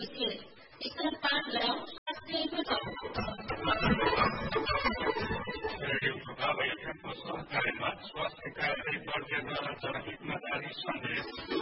थिए। यसको पाठ गराउँ शास्त्रीको छ। रेडियो प्रभाव एफएमको सहकार्यमा स्वास्थ्यका परिवर्तन जनहितमा जारी सन्देश।